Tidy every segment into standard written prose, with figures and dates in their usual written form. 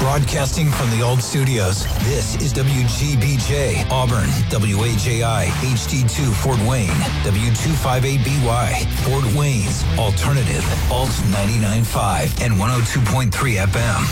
Broadcasting from the old studios, this is WGBJ, Auburn, WAJI, HD2, Fort Wayne, W258BY, Fort Wayne's Alternative, Alt 99.5 and 102.3 FM.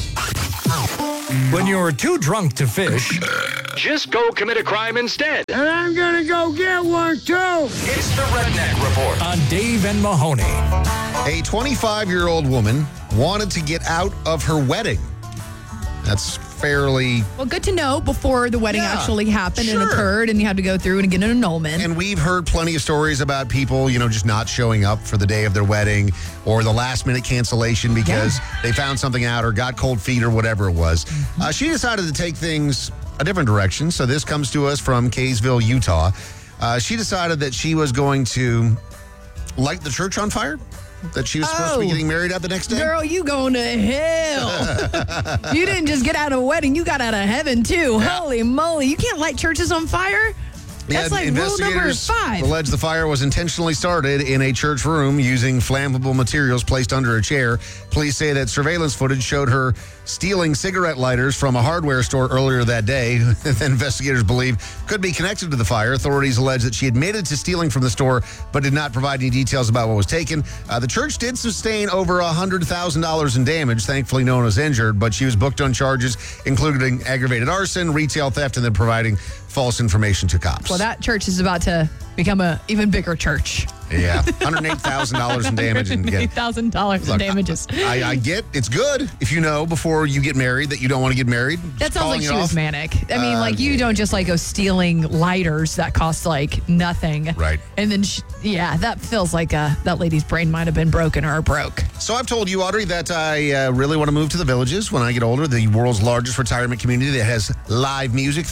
When you're too drunk to fish, just go commit a crime instead. And I'm gonna go get one too. It's the Redneck Report on Dave and Mahoney. A 25-year-old woman wanted to get out of her wedding. That's fairly... Well, good to know before the wedding actually happened and occurred, and you had to go through and get an annulment. And we've heard plenty of stories about people, just not showing up for the day of their wedding or the last-minute cancellation because they found something out or got cold feet or whatever it was. She decided to take things a different direction, so this comes to us from Kaysville, Utah. She decided that she was going to light the church on fire. That she was supposed to be getting married at the next day? Girl, you going to hell. You didn't just get out of a wedding, you got out of heaven, too. Yeah. Holy moly. You can't light churches on fire? That's like rule number 5. Allege the fire was intentionally started in a church room using flammable materials placed under a chair. Police say that surveillance footage showed her stealing cigarette lighters from a hardware store earlier that day. Investigators believe could be connected to the fire. Authorities allege that she admitted to stealing from the store, but did not provide any details about what was taken. The church did sustain over $100,000 in damage. Thankfully, no one was injured, but she was booked on charges, including aggravated arson, retail theft, and then providing false information to cops. Well, that church is about to become an even bigger church. Yeah, $108,000 in damage. $108,000 in damages. I get it's good if you know before you get married that you don't want to get married. That sounds like she was manic. I mean, you don't just go stealing lighters that cost nothing. Right. And then, that feels like that lady's brain might have been broken or broke. So I've told you, Audrey, that I really want to move to the Villages when I get older, the world's largest retirement community that has live music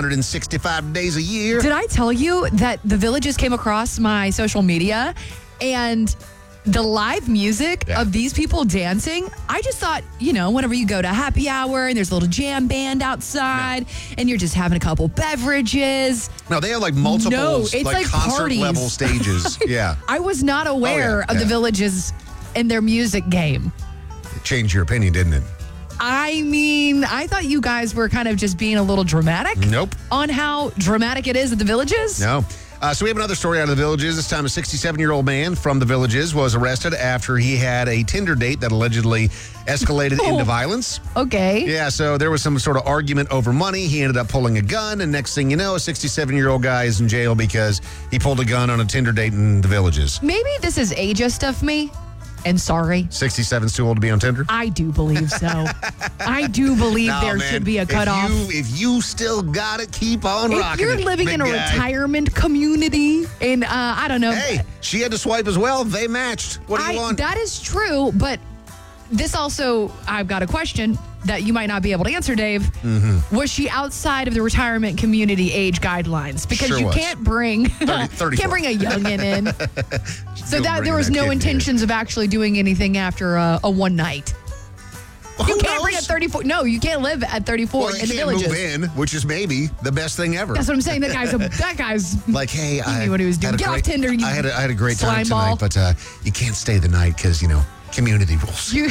365 days a year. Did I tell you that the Villages came across my social media and the live music of these people dancing? I just thought, whenever you go to happy hour and there's a little jam band outside and you're just having a couple beverages. No, they have multiple it's like concert parties. level stages. Yeah. I was not aware of the Villages and their music game. It changed your opinion, didn't it? I mean, I thought you guys were kind of just being a little dramatic. Nope. On how dramatic it is at the Villages. No. So we have another story out of the Villages. This time, a 67-year-old man from the Villages was arrested after he had a Tinder date that allegedly escalated into violence. Okay. Yeah, so there was some sort of argument over money. He ended up pulling a gun, and next thing you know, a 67-year-old guy is in jail because he pulled a gun on a Tinder date in the Villages. Maybe this is ageist of me. And sorry. 67's too old to be on Tinder? I do believe so. I do believe there should be a cutoff. If you still got it, keep on rocking. If you're living in a retirement community, and I don't know. Hey, she had to swipe as well. They matched. What do you want? That is true, but this also, I've got a question that you might not be able to answer, Dave. Mm-hmm. Was she outside of the retirement community age guidelines? Because you can't bring can't bring a youngin' in. So that there was no intentions of actually doing anything after a one night. Well, you can't bring a 34. No, you can't live at 34 in the Villages. Move in, which is maybe the best thing ever. That's what I'm saying. That guy's like, hey, he knew what he was doing. Get off Tinder. I had a great time tonight, but you can't stay the night because community rules. You're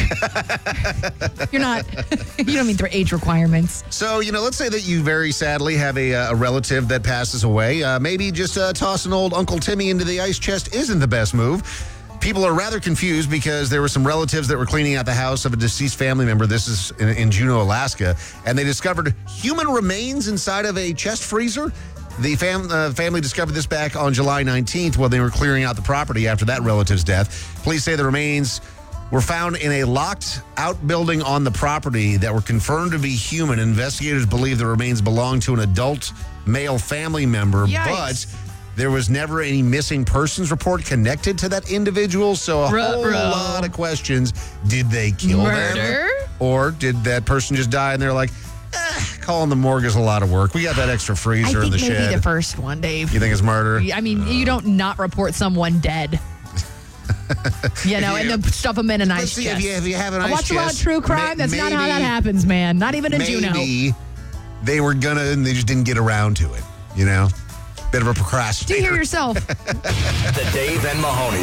not. You don't meet their age requirements. So let's say that you very sadly have a relative that passes away. Maybe just toss an old Uncle Timmy into the ice chest isn't the best move. People are rather confused because there were some relatives that were cleaning out the house of a deceased family member. This is in Juneau, Alaska, and they discovered human remains inside of a chest freezer. The family discovered this back on July 19th while they were clearing out the property after that relative's death. Police say the remains were found in a locked outbuilding on the property that were confirmed to be human. Investigators believe the remains belonged to an adult male family member, but there was never any missing persons report connected to that individual. So a whole lot of questions. Did they kill them? Or did that person just die and they're like, calling the morgue is a lot of work. We got that extra freezer in the shed. I think maybe the first one, Dave. You think it's murder? I mean, you don't not report someone dead. And then stuff them in an ice chest. If you have an ice chest. I watch a lot of true crime. That's not how that happens, man. Not even in Juneau. Maybe they were gonna and they just didn't get around to it. Bit of a procrastinator. Do you hear yourself? The Dave and Mahoney